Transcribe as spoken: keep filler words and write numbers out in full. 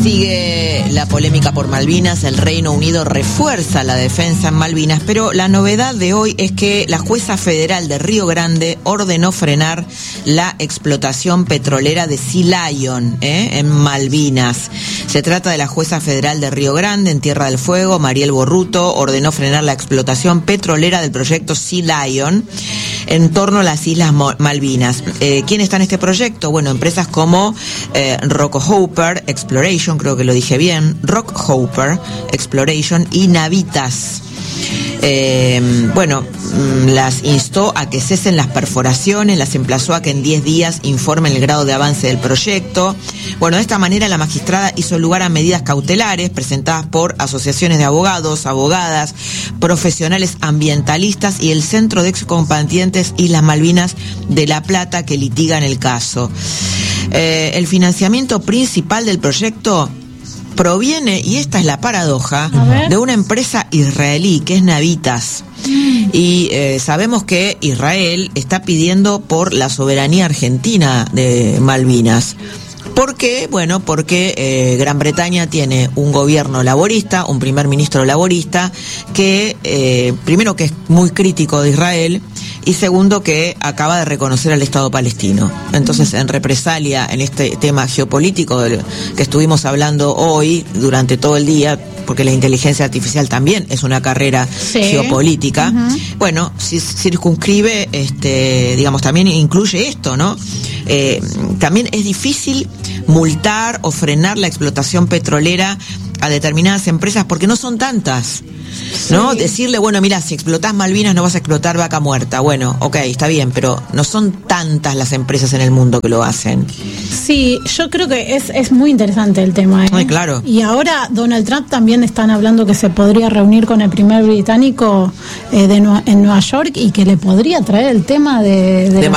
Sigue la polémica por Malvinas. El Reino Unido refuerza la defensa en Malvinas, pero la novedad de hoy es que la jueza federal de Río Grande ordenó frenar la explotación petrolera de Sea Lion ¿eh? en Malvinas. Se trata de la jueza federal de Río Grande, en Tierra del Fuego, Mariel Borruto, ordenó frenar la explotación petrolera del proyecto Sea Lion en torno a las Islas Malvinas. Eh, ¿Quién está en este proyecto? Bueno, empresas como eh, Rockhopper Exploration, creo que lo dije bien, Rockhopper Exploration y Navitas. Eh, bueno, las instó a que cesen las perforaciones, las emplazó a que en diez días informen el grado de avance del proyecto. Bueno, de esta manera la magistrada hizo lugar a medidas cautelares presentadas por asociaciones de abogados, abogadas, profesionales ambientalistas y el Centro de Excombatientes Islas Malvinas de La Plata, que litigan el caso. Eh, el financiamiento principal del proyecto proviene, y esta es la paradoja, de una empresa israelí que es Navitas. Y eh, sabemos que Israel está pidiendo por la soberanía argentina de Malvinas. ¿Por qué? Bueno, porque eh, Gran Bretaña tiene un gobierno laborista, un primer ministro laborista, que eh, primero que es muy crítico de Israel, y segundo que acaba de reconocer al Estado palestino. Entonces, en represalia en este tema geopolítico del que estuvimos hablando hoy durante todo el día, porque la inteligencia artificial también es una carrera sí. geopolítica, uh-huh. bueno, si circunscribe, este, digamos, también incluye esto, ¿no? Eh, también es difícil multar o frenar la explotación petrolera a determinadas empresas porque no son tantas. ¿No? Sí. Decirle, bueno, mira, si explotás Malvinas no vas a explotar Vaca Muerta. Bueno, ok, está bien, pero no son tantas las empresas en el mundo que lo hacen. Sí, yo creo que es, es muy interesante el tema. ¿eh? Ay, claro. Y ahora Donald Trump también están hablando que se podría reunir con el primer británico eh, de, en Nueva York y que le podría traer el tema de, de, de